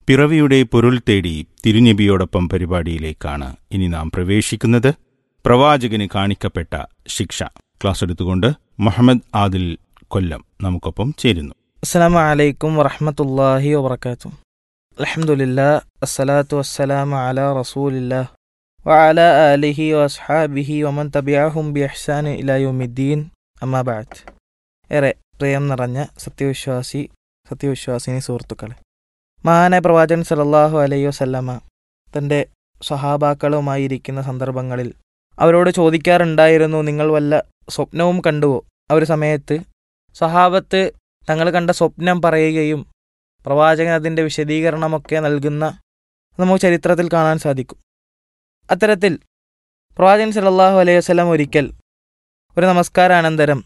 പിറവിയുടെ പൊരുൾ തേടി തിരുനബിയോടൊപ്പം പരിപാടിയിലേക്കാണ് ഇനി നാം പ്രവേശിക്കുന്നത്. പ്രവാചകന് കാണിക്കപ്പെട്ട ശിക്ഷ ക്ലാസ് എടുത്തുകൊണ്ട് മുഹമ്മദ് ആദിൽ കൊല്ലം നമുക്കൊപ്പം ചേരുന്നു. അസ്സലാമു അലൈക്കും വറഹ്മത്തുള്ളാഹി വബറകാതുഹു. അൽഹംദുലില്ലാഹ് അസ്സലാത്തു വസ്സലാമു അലാ റസൂലില്ലാഹ് വഅലാ ആലിഹി വഅസ്ഹാബിഹി വമൻ തബിഅഹും ബിഇഹ്സാൻ ഇലാ യൗമിദ്ദീൻ. അമ്മാ ബഅദ്. ഏറെ പ്രിയം നിറഞ്ഞ സത്യവിശ്വാസിനി സുഹൃത്തുക്കളെ, മഹാനായ പ്രവാചകൻ സല്ലല്ലാഹു അലൈഹി വസല്ലമ തൻ്റെ സ്വഹാബാക്കളുമായി ഇരിക്കുന്ന സന്ദർഭങ്ങളിൽ അവരോട് ചോദിക്കാറുണ്ടായിരുന്നു, നിങ്ങൾ വല്ല സ്വപ്നവും കണ്ടുവോ? ആ ഒരു സമയത്ത് സ്വഹാബത്ത് തങ്ങൾ കണ്ട സ്വപ്നം പറയുകയും പ്രവാചകൻ അതിൻ്റെ വിശദീകരണമൊക്കെ നൽകുന്ന നമുക്ക് ചരിത്രത്തിൽ കാണാൻ സാധിക്കും. അത്തരത്തിൽ പ്രവാചകൻ സല്ലല്ലാഹു അലൈഹി വസല്ലം ഒരിക്കൽ ഒരു നമസ്കാരാനന്തരം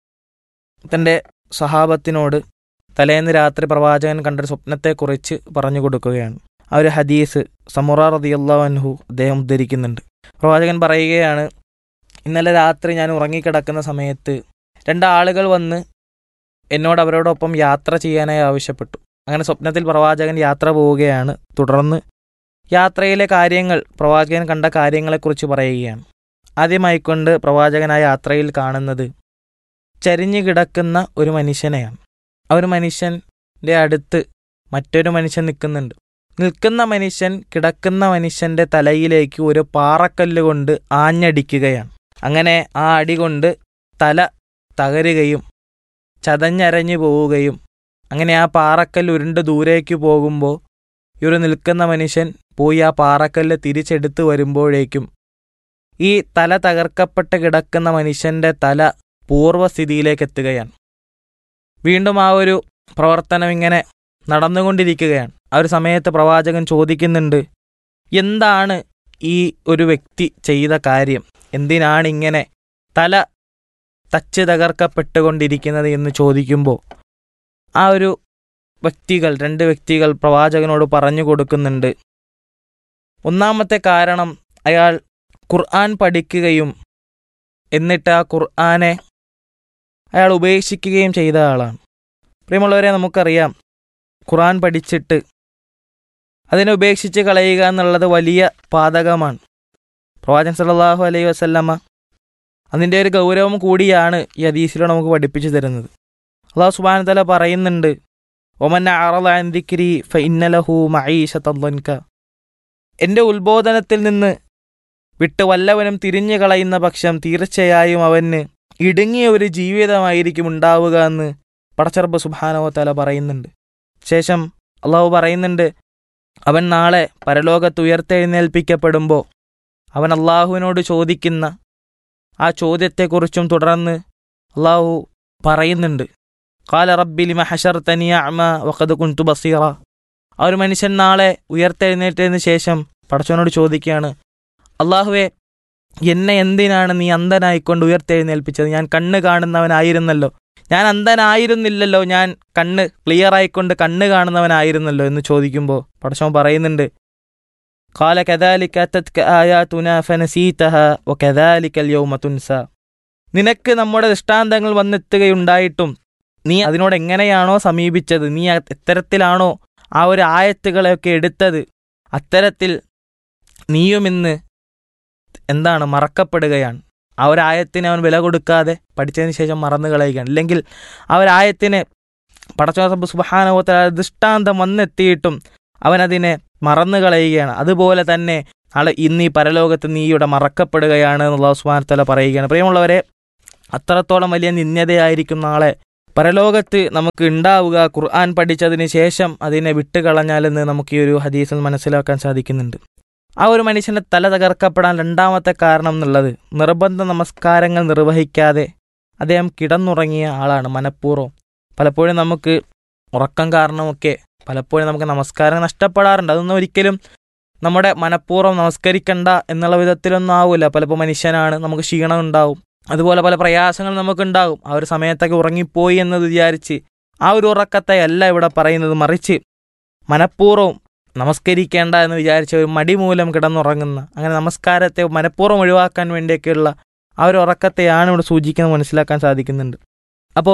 തൻ്റെ സ്വഹാബത്തിനോട് തലേന്ന് രാത്രി പ്രവാചകൻ കണ്ടൊരു സ്വപ്നത്തെക്കുറിച്ച് പറഞ്ഞു കൊടുക്കുകയാണ്. ആ ഒരു ഹദീസ് സമുറ റളിയല്ലാഹു അൻഹു അദ്ദേഹം ഉദ്ധരിക്കുന്നുണ്ട്. പ്രവാചകൻ പറയുകയാണ്, ഇന്നലെ രാത്രി ഞാൻ ഉറങ്ങിക്കിടക്കുന്ന സമയത്ത് രണ്ടാളുകൾ വന്ന് എന്നോട് അവരോടൊപ്പം യാത്ര ചെയ്യാനായി ആവശ്യപ്പെട്ടു. അങ്ങനെ സ്വപ്നത്തിൽ പ്രവാചകൻ യാത്ര പോവുകയാണ്. തുടർന്ന് യാത്രയിലെ കാര്യങ്ങൾ, പ്രവാചകൻ കണ്ട കാര്യങ്ങളെക്കുറിച്ച് പറയുകയാണ്. ആദ്യമായിക്കൊണ്ട് പ്രവാചകൻ ആ യാത്രയിൽ കാണുന്നത് ചരിഞ്ഞു കിടക്കുന്ന ഒരു മനുഷ്യനെയാണ്. ആ ഒരു മനുഷ്യൻ്റെ അടുത്ത് മറ്റൊരു മനുഷ്യൻ നിൽക്കുന്ന മനുഷ്യൻ കിടക്കുന്ന മനുഷ്യൻ്റെ തലയിലേക്ക് ഒരു പാറക്കല്ല് കൊണ്ട് ആഞ്ഞടിക്കുകയാണ്. അങ്ങനെ ആ അടി കൊണ്ട് തല തകരുകയും ചതഞ്ഞരഞ്ഞു പോവുകയും അങ്ങനെ ആ പാറക്കല്ല് ഉരുണ്ട് ദൂരേക്ക് പോകുമ്പോൾ ഈ ഒരു നിൽക്കുന്ന മനുഷ്യൻ പോയി ആ പാറക്കല്ല് തിരിച്ചെടുത്ത് വരുമ്പോഴേക്കും ഈ തല തകർക്കപ്പെട്ട് കിടക്കുന്ന മനുഷ്യൻ്റെ തല പൂർവ്വസ്ഥിതിയിലേക്ക് എത്തുകയാണ്. വീണ്ടും ആ ഒരു പ്രവർത്തനം ഇങ്ങനെ നടന്നുകൊണ്ടിരിക്കുകയാണ്. ആ ഒരു സമയത്ത് പ്രവാചകൻ ചോദിക്കുന്നുണ്ട്, എന്താണ് ഈ ഒരു വ്യക്തി ചെയ്ത കാര്യം? എന്തിനാണ് ഇങ്ങനെ തല തച്ച് തകർക്കപ്പെട്ടുകൊണ്ടിരിക്കുന്നത് എന്ന് ചോദിക്കുമ്പോൾ ആ ഒരു രണ്ട് വ്യക്തികൾ പ്രവാചകനോട് പറഞ്ഞു കൊടുക്കുന്നുണ്ട്. ഒന്നാമത്തെ കാരണം, അയാൾ ഖുർആൻ പഠിക്കുകയും എന്നിട്ട് ആ ഖുർആനെ അയാൾ ഉപേക്ഷിക്കുകയും ചെയ്ത ആളാണ്. പ്രിയമുള്ളവരെ, നമുക്കറിയാം, ഖുർആൻ പഠിച്ചിട്ട് അതിനെ ഉപേക്ഷിച്ച് കളയുക എന്നുള്ളത് വലിയ പാതകമാണ്. പ്രവാചകൻ സല്ലല്ലാഹു അലൈഹി വസല്ലമ അതിൻ്റെ ഒരു ഗൗരവം കൂടിയാണ് ഈ ഹദീസിലൂടെ നമുക്ക് പഠിപ്പിച്ചു തരുന്നത്. അല്ലാഹു സുബ്ഹാനഹു വതആല പറയുന്നുണ്ട്, വമൻ അഅറള അൻ ദിക്രി ഫഇന്ന ലഹു മഈശതൻ ദൻക. എൻ്റെ ഉത്ബോധനത്തിൽ നിന്ന് വിട്ട് വല്ലവനും തിരിഞ്ഞു കളയുന്ന പക്ഷം തീർച്ചയായും അവന് ഇടുങ്ങിയ ഒരു ജീവിതമായിരിക്കും ഉണ്ടാവുക എന്ന് പടച്ചറബ്ബ് സുബ്ഹാനഹു വതആല പറയുന്നുണ്ട്. ശേഷം അള്ളാഹു പറയുന്നുണ്ട്, അവൻ നാളെ പരലോകത്ത് ഉയർത്തെഴുന്നേൽപ്പിക്കപ്പെടുമ്പോൾ അവൻ അള്ളാഹുവിനോട് ചോദിക്കുന്ന ആ ചോദ്യത്തെക്കുറിച്ചും തുടർന്ന് അള്ളാഹു പറയുന്നുണ്ട്, ഖാല റബ്ബി ലിമ ഹശർതനി അഅമ വഖദ് കുൻതു ബസീറ. ആ ഒരു മനുഷ്യൻ നാളെ ഉയർത്തെഴുന്നേറ്റതിന് ശേഷം പടച്ചവനോട് ചോദിക്കുകയാണ്, അള്ളാഹുവെ, എന്നെ എന്തിനാണ് നീ അന്ധനായിക്കൊണ്ട് ഉയർത്തെഴുന്നേൽപ്പിച്ചത്? ഞാൻ കണ്ണ് കാണുന്നവനായിരുന്നല്ലോ, ഞാൻ അന്ധനായിരുന്നില്ലല്ലോ, ഞാൻ കണ്ണ് ക്ലിയർ ആയിക്കൊണ്ട് കണ്ണ് കാണുന്നവനായിരുന്നല്ലോ എന്ന് ചോദിക്കുമ്പോൾ പടച്ചവൻ പറയുന്നുണ്ട്, ഖാല കദാലിക അതത്ക ആയാതുനാ ഫനസീതഹാ വകദാലികൽ യൗമ തുൻസാ. നിനക്ക് നമ്മുടെ ദൃഷ്ടാന്തങ്ങൾ വന്നെത്തുകയുണ്ടായിട്ടും നീ അതിനോട് എങ്ങനെയാണോ സമീപിച്ചത്, നീ എത്തരത്തിലാണോ ആ ഒരു ആയത്തുകളെയൊക്കെ എടുത്തത്, അത്തരത്തിൽ നീയും ഇന്ന് മറക്കപ്പെടുകയാണ്. ആ ഒരു ആയത്തിനെ അവൻ വില കൊടുക്കാതെ പഠിച്ചതിന് ശേഷം മറന്നു കളയുകയാണ്. ഇല്ലെങ്കിൽ ആ ഒരു ആയത്തിന് പടച്ചോൻ സുബ്ഹാനഹു വതആല ദൃഷ്ടാന്തം വന്നെത്തിയിട്ടും അവനതിനെ മറന്നു കളയുകയാണ്. അതുപോലെ തന്നെ നാളെ ഇന്ന് ഈ പരലോകത്ത് നീയുടെ മറക്കപ്പെടുകയാണ് എന്ന് അല്ലാഹു സുബ്ഹാനഹു വതആല പറയുകയാണ്. പ്രിയമുള്ളവരെ, അത്രത്തോളം വലിയ നിന്ദതയായിരിക്കും നാളെ പരലോകത്ത് നമുക്ക് ഉണ്ടാവുക ഖുർആൻ പഠിച്ചതിന് ശേഷം അതിനെ വിട്ടുകളഞ്ഞാലെന്ന് നമുക്ക് ഈ ഒരു ഹദീസിൽ മനസ്സിലാക്കാൻ സാധിക്കുന്നുണ്ട്. ആ ഒരു മനുഷ്യൻ്റെ തല തകർക്കപ്പെടാൻ രണ്ടാമത്തെ കാരണം എന്നുള്ളത്, നിർബന്ധ നമസ്കാരങ്ങൾ നിർവഹിക്കാതെ അദ്ദേഹം കിടന്നുറങ്ങിയ ആളാണ് മനഃപൂർവ്വം. പലപ്പോഴും നമുക്ക് ഉറക്കം കാരണമൊക്കെ പലപ്പോഴും നമുക്ക് നമസ്കാരം നഷ്ടപ്പെടാറുണ്ട്. അതൊന്നും ഒരിക്കലും നമ്മുടെ മനഃപൂർവ്വം നമസ്കരിക്കണ്ട എന്നുള്ള വിധത്തിലൊന്നും ആവില്ല. പലപ്പോൾ മനുഷ്യനാണ്, നമുക്ക് ക്ഷീണം ഉണ്ടാവും, അതുപോലെ പല പ്രയാസങ്ങൾ നമുക്കുണ്ടാകും. ആ ഒരു സമയത്തൊക്കെ ഉറങ്ങിപ്പോയി എന്നത് വിചാരിച്ച് ആ ഒരു ഉറക്കത്തെ അല്ല ഇവിടെ പറയുന്നത്, മറിച്ച് മനഃപൂർവ്വം നമസ്കരിക്കേണ്ട എന്ന് വിചാരിച്ച ഒരു മടി മൂലം കിടന്നുറങ്ങുന്ന, അങ്ങനെ നമസ്കാരത്തെ മനഃപൂർവ്വം ഒഴിവാക്കാൻ വേണ്ടിയൊക്കെയുള്ള ആ ഒരു ഉറക്കത്തെയാണ് ഇവിടെ സൂചിക്കുന്നത്, മനസ്സിലാക്കാൻ സാധിക്കുന്നുണ്ട്. അപ്പോൾ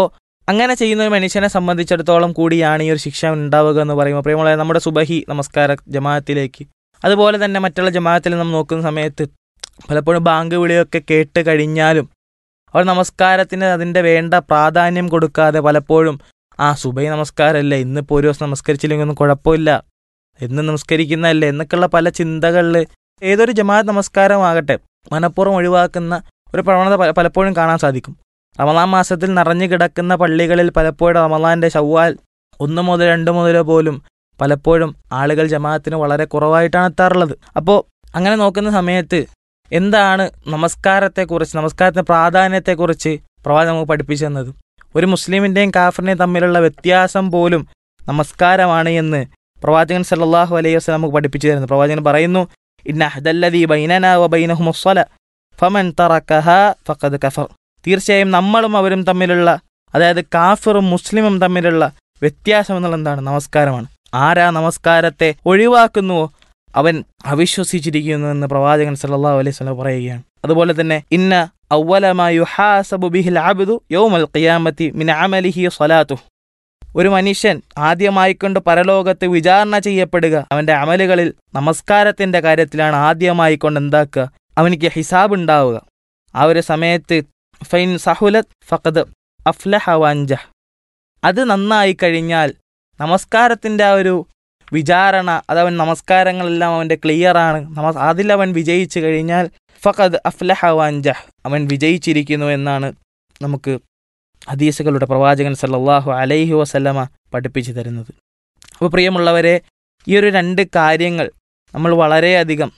അങ്ങനെ ചെയ്യുന്ന ഒരു മനുഷ്യനെ സംബന്ധിച്ചിടത്തോളം കൂടിയാണ് ഈ ഒരു ശിക്ഷ ഉണ്ടാവുക എന്ന് പറയുമ്പോൾ പ്രിയമുള്ള നമ്മുടെ സുബഹി നമസ്കാര ജമാഅത്തിലേക്ക്, അതുപോലെ തന്നെ മറ്റുള്ള ജമാഅത്തിൽ നമ്മൾ നോക്കുന്ന സമയത്ത് പലപ്പോഴും ബാങ്ക് വിളിയൊക്കെ കേട്ട് കഴിഞ്ഞാലും അവർ നമസ്കാരത്തിന് അതിൻ്റെ വേണ്ട പ്രാധാന്യം കൊടുക്കാതെ പലപ്പോഴും സുബഹി നമസ്കാരമല്ലേ, ഇന്നിപ്പോൾ ഒരു ദിവസം നമസ്കരിച്ചില്ലെങ്കിൽ ഒന്നും കുഴപ്പമില്ല, എന്ന് നമസ്കരിക്കുന്നതല്ലേ എന്നൊക്കെയുള്ള പല ചിന്തകളിൽ ഏതൊരു ജമാഅത്ത് നമസ്കാരമാകട്ടെ മനഃപൂർവ്വം ഒഴിവാക്കുന്ന ഒരു പ്രവണത പലപ്പോഴും കാണാൻ സാധിക്കും. റമളാൻ മാസത്തിൽ നിറഞ്ഞു കിടക്കുന്ന പള്ളികളിൽ പലപ്പോഴും റമളാൻ്റെ ശവ്വാൽ 1 മുതൽ 2 മുതൽ പോലും പലപ്പോഴും ആളുകൾ ജമാഅത്തിന് വളരെ കുറവായിട്ടാണ് എത്താറുള്ളത്. അപ്പോൾ അങ്ങനെ നോക്കുന്ന സമയത്ത് എന്താണ് നമസ്കാരത്തെക്കുറിച്ച്, നമസ്കാരത്തിൻ്റെ പ്രാധാന്യത്തെക്കുറിച്ച് പ്രവാചകൻ നമുക്ക് പഠിപ്പിച്ചു തന്നത്? ഒരു മുസ്ലിമിൻ്റെയും കാഫിറിൻ്റെയും തമ്മിലുള്ള വ്യത്യാസം പോലും നമസ്കാരമാണ് എന്ന് പ്രവാചകൻ സല്ലല്ലാഹു അലൈഹി വസല്ലം നമുക്ക് പഠിപ്പിച്ചു തരുന്നു. പ്രവാചകൻ പറയുന്നു, ഇന്ന അഹ്ദല്ലദീ ബൈനനാ വബൈനഹുമുസ്സലാ ഫമൻ തറകഹാ ഫഖദ് കഫർ. തീർച്ചയായും നമ്മളും അവരും തമ്മിലുള്ള, അതായത് കാഫിറും മുസ്ലിമും തമ്മിലുള്ള വ്യത്യാസം എന്നുള്ളത് എന്താണ്? നമസ്കാരമാണ്. ആരാ നമസ്കാരത്തെ ഒഴിവാക്കുന്നുവോ അവൻ അവിശ്വസിച്ചിരിക്കുന്നു എന്ന് പ്രവാചകൻ സല്ലല്ലാഹു അലൈഹി വസല്ലം പറയുകയാണ്. അതുപോലെ തന്നെ ഇന്ന അവ്വല മാ യുഹാസബു ബിഹിൽ അബ്ദു യൗമൽ ഖിയാമത്തി മിൻ അമലിഹി സ്വലാത്തുഹു. ഒരു മനുഷ്യൻ ആദ്യമായിക്കൊണ്ട് പരലോകത്ത് വിചാരണ ചെയ്യപ്പെടുക അവൻ്റെ അമലുകളിൽ നമസ്കാരത്തിൻ്റെ കാര്യത്തിലാണ് ആദ്യമായിക്കൊണ്ട് എന്താക്കുക, അവനിക്ക് ഹിസാബ് ഉണ്ടാവുക. ആ ഒരു സമയത്ത് ഫൈൻ സഹുലത് ഫഖദ് അഫ്ലഹ വൻജഹ്. അത് നന്നായി കഴിഞ്ഞാൽ നമസ്കാരത്തിൻ്റെ ആ ഒരു വിചാരണ, അതവൻ നമസ്കാരങ്ങളെല്ലാം അവൻ്റെ ക്ലിയറാണ്, അതിലവൻ വിജയിച്ചു കഴിഞ്ഞാൽ ഫഖദ് അഫ്ലഹ വൻജഹ്, അവൻ വിജയിച്ചിരിക്കുന്നു എന്നാണ് നമുക്ക് ഹദീസുകളുടെ പ്രവാചകൻ സല്ലല്ലാഹു അലൈഹി വസല്ലമ പഠിപ്പിച്ചു തരുന്നത്. അപ്പോൾ പ്രിയമുള്ളവരെ, ഈ ഒരു 2 കാര്യങ്ങൾ നമ്മൾ വളരെയധികം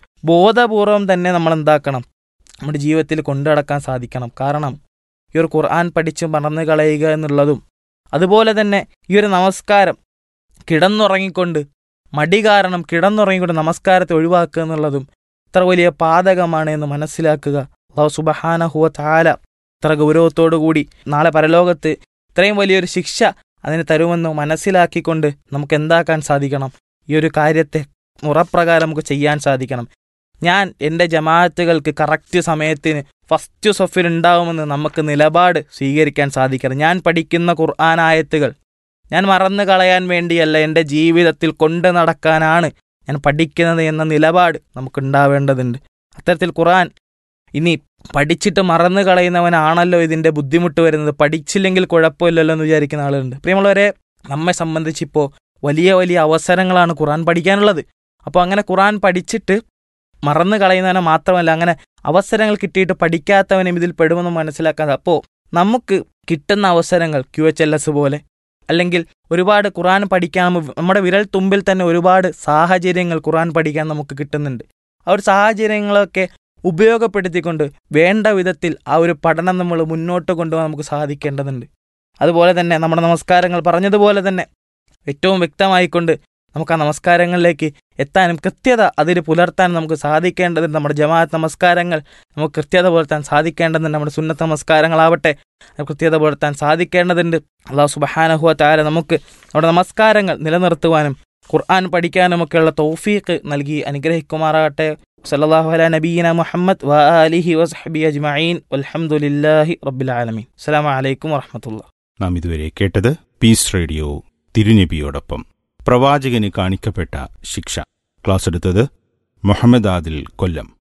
ബോധപൂർവം തന്നെ നമ്മൾ എന്താക്കണം, നമ്മുടെ ജീവിതത്തിൽ കൊണ്ടു നടക്കാൻ സാധിക്കണം. കാരണം ഈ ഒരു ഖുർആൻ പഠിച്ച് മറന്നു കളയുക എന്നുള്ളതും, അതുപോലെ തന്നെ ഈ ഒരു നമസ്കാരം കിടന്നുറങ്ങിക്കൊണ്ട്, മടി കാരണം കിടന്നുറങ്ങിക്കൊണ്ട് നമസ്കാരത്തെ ഒഴിവാക്കുക എന്നുള്ളതും ഇത്ര വലിയ പാതകമാണ് എന്ന് മനസ്സിലാക്കുക. അല്ലാഹു സുബ്ഹാനഹു വ തആല ഇത്ര ഗൗരവത്തോടു കൂടി നാളെ പരലോകത്ത് ഇത്രയും വലിയൊരു ശിക്ഷ അതിന് തരുമെന്ന് മനസ്സിലാക്കിക്കൊണ്ട് നമുക്ക് എന്താക്കാൻ സാധിക്കണം? ഈ ഒരു കാര്യത്തെ മുറപ്രകാരം നമുക്ക് ചെയ്യാൻ സാധിക്കണം. ഞാൻ എൻ്റെ ജമാഅത്തുകൾക്ക് കറക്റ്റ് സമയത്തിന് ഫസ്റ്റ് സഫിൽ ഉണ്ടാവുമെന്ന് നമുക്ക് നിലപാട് സ്വീകരിക്കാൻ സാധിക്കണം. ഞാൻ പഠിക്കുന്ന ഖുർആൻ ആയത്തുകൾ ഞാൻ മറന്നു കളയാൻ വേണ്ടിയല്ല, എൻ്റെ ജീവിതത്തിൽ കൊണ്ട് നടക്കാനാണ് ഞാൻ പഠിക്കുന്നത് എന്ന നിലപാട് നമുക്കുണ്ടാവേണ്ടതുണ്ട്. അത്തരത്തിൽ ഖുർആൻ ഇനി പഠിച്ചിട്ട് മറന്നു കളയുന്നവനാണല്ലോ ഇതിൻ്റെ ബുദ്ധിമുട്ട് വരുന്നത്, പഠിച്ചില്ലെങ്കിൽ കുഴപ്പമില്ലല്ലോ എന്ന് വിചാരിക്കുന്ന ആളുകളുണ്ട്. പ്രിയമുള്ളവരെ, നമ്മെ സംബന്ധിച്ചിപ്പോൾ വലിയ വലിയ അവസരങ്ങളാണ് ഖുർആൻ പഠിക്കാനുള്ളത്. അപ്പോൾ അങ്ങനെ ഖുർആൻ പഠിച്ചിട്ട് മറന്നു കളയുന്നവനെ മാത്രമല്ല, അങ്ങനെ അവസരങ്ങൾ കിട്ടിയിട്ട് പഠിക്കാത്തവനും ഇതിൽ പെടുമെന്ന് മനസ്സിലാക്കാതെ, അപ്പോൾ നമുക്ക് കിട്ടുന്ന അവസരങ്ങൾ QHLS പോലെ അല്ലെങ്കിൽ ഒരുപാട് ഖുർആൻ പഠിക്കാൻ നമ്മുടെ വിരൽ തുമ്പിൽ തന്നെ ഒരുപാട് സാഹചര്യങ്ങൾ ഖുർആൻ പഠിക്കാൻ നമുക്ക് കിട്ടുന്നുണ്ട്. ആ ഒരു സാഹചര്യങ്ങളൊക്കെ ഉപയോഗപ്പെടുത്തിക്കൊണ്ട് വേണ്ട വിധത്തിൽ ആ ഒരു പഠനം നമ്മൾ മുന്നോട്ട് കൊണ്ടുപോകാൻ നമുക്ക് സാധിക്കേണ്ടതുണ്ട്. അതുപോലെ തന്നെ നമ്മുടെ നമസ്കാരങ്ങൾ പറഞ്ഞതുപോലെ തന്നെ ഏറ്റവും വ്യക്തമായിക്കൊണ്ട് നമുക്ക് ആ നമസ്കാരങ്ങളിലേക്ക് എത്താനും കൃത്യത അതിൽ പുലർത്താൻ നമുക്ക് സാധിക്കേണ്ടതുണ്ട്. നമ്മുടെ ജമാഅത്ത് നമസ്കാരങ്ങൾ നമുക്ക് കൃത്യത പുലർത്താൻ സാധിക്കേണ്ടതുണ്ട്. നമ്മുടെ സുന്നത്ത് നമസ്കാരങ്ങളാവട്ടെ കൃത്യത പുലർത്താൻ സാധിക്കേണ്ടതുണ്ട്. അല്ലാഹു സുബ്ഹാനഹു വ തആല നമുക്ക് നമ്മുടെ നമസ്കാരങ്ങൾ നിലനിർത്തുവാനും ഖുർആൻ പഠിക്കാനുമൊക്കെയുള്ള തൗഫീഖ് നൽകി അനുഗ്രഹിക്കുമാറാകട്ടെ. സല്ലല്ലാഹു അലാ നബിയിന മുഹമ്മദ് വ ആലിഹി വസ്ഹബിഹി അജ്മഈൻ വൽഹംദുലില്ലാഹി റബ്ബിൽ ആലമീൻ. അസ്സലാമു അലൈക്കും വറഹ്മത്തുള്ളാഹി. നാം ഇതുവരെ കേട്ടത് പീസ് റേഡിയോ തിരുനബിയോടൊപ്പം പ്രവാചകന് കാണിക്കപ്പെട്ട ശിക്ഷ. ക്ലാസ് എടുത്തത് മുഹമ്മദ് ആദിൽ കൊല്ലം.